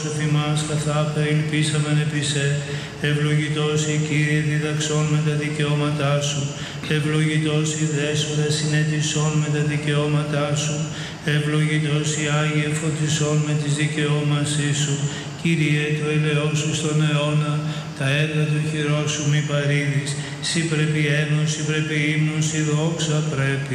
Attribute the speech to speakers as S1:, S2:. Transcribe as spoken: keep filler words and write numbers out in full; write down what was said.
S1: Εφημάς καθάπε ελπίσαμεν επί σε, ευλογητός η Κύριε διδαξών με τα δικαιώματά σου, ευλογητός η δέσποτα συνέτησών με τα δικαιώματά σου, ευλογητός η Άγιε φωτισών με τις δικαιώμασή σου, Κύριε το ελαιός σου στον αιώνα, τα έργα του χειρός σου μη παρήδεις, σύ πρέπει ένωση, πρέπει ύμνος, η δόξα πρέπει.